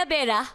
ile Bera.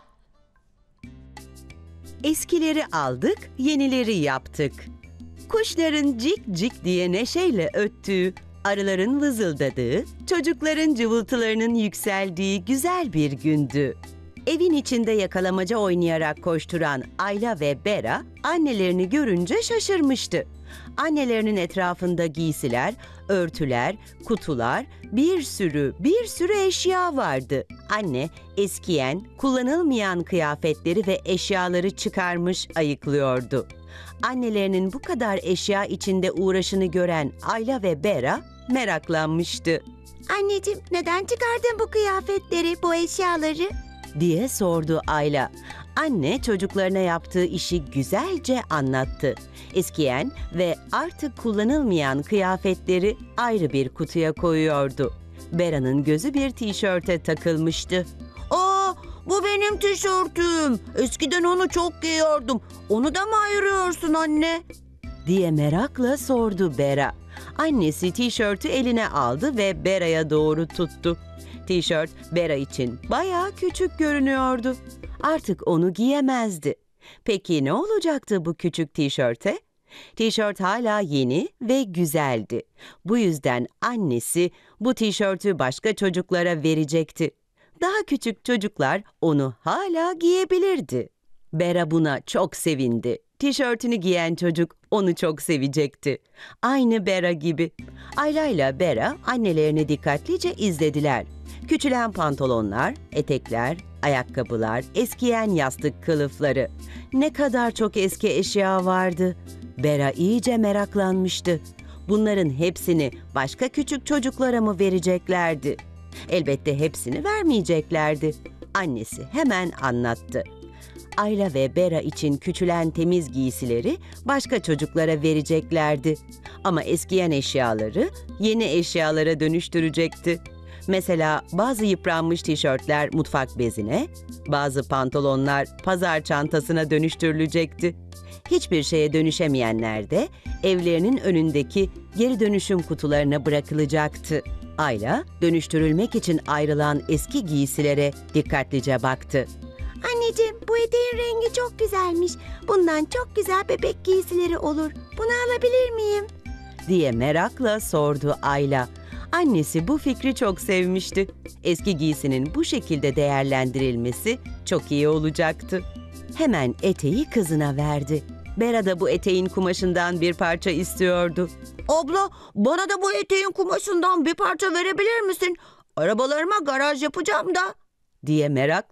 Eskileri aldık, yenileri yaptık. Kuşların cik cik diye neşeyle öttüğü, arıların vızıldadığı, çocukların cıvıltılarının yükseldiği güzel bir gündü. Evin içinde yakalamaca oynayarak koşturan Ayla ve Bera annelerini görünce şaşırmıştı. Annelerinin etrafında giysiler, örtüler, kutular, bir sürü eşya vardı. Anne eskiyen, kullanılmayan kıyafetleri ve eşyaları çıkarmış ayıklıyordu. Annelerinin bu kadar eşya içinde uğraşını gören Ayla ve Bera meraklanmıştı. Anneciğim, neden çıkardın bu kıyafetleri, bu eşyaları? Diye sordu Ayla. Anne çocuklarına yaptığı işi güzelce anlattı. Eskiyen ve artık kullanılmayan kıyafetleri ayrı bir kutuya koyuyordu. Bera'nın gözü bir tişörte takılmıştı. Aa, bu benim tişörtüm. Eskiden onu çok giyiyordum. Onu da mı ayırıyorsun anne? Diye merakla sordu Bera. Annesi tişörtü eline aldı ve Bera'ya doğru tuttu. Tişört Bera için bayağı küçük görünüyordu. Artık onu giyemezdi. Peki ne olacaktı bu küçük tişörte? Tişört hala yeni ve güzeldi. Bu yüzden annesi bu tişörtü başka çocuklara verecekti. Daha küçük çocuklar onu hala giyebilirdi. Bera buna çok sevindi. Tişörtünü giyen çocuk onu çok sevecekti. Aynı Bera gibi. Ayla ile Bera annelerini dikkatlice izlediler. Küçülen pantolonlar, etekler, ayakkabılar, eskiyen yastık kılıfları. Ne kadar çok eski eşya vardı. Bera iyice meraklanmıştı. Bunların hepsini başka küçük çocuklara mı vereceklerdi? Elbette hepsini vermeyeceklerdi. Annesi hemen anlattı. Ayla ve Bera için küçülen temiz giysileri başka çocuklara vereceklerdi. Ama eskiyen eşyaları yeni eşyalara dönüştürecekti. Mesela bazı yıpranmış tişörtler mutfak bezine, bazı pantolonlar pazar çantasına dönüştürülecekti. Hiçbir şeye dönüşemeyenler de evlerinin önündeki geri dönüşüm kutularına bırakılacaktı. Ayla, dönüştürülmek için ayrılan eski giysilere dikkatlice baktı. Anneciğim, bu eteğin rengi çok güzelmiş. Bundan çok güzel bebek giysileri olur. Bunu alabilir miyim? Diye merakla sordu Ayla. Annesi bu fikri çok sevmişti. Eski giysinin bu şekilde değerlendirilmesi çok iyi olacaktı. Hemen eteği kızına verdi. Bera da bu eteğin kumaşından bir parça istiyordu. Abla, bana da bu eteğin kumaşından bir parça verebilir misin? Arabalarıma garaj yapacağım da. Diye merak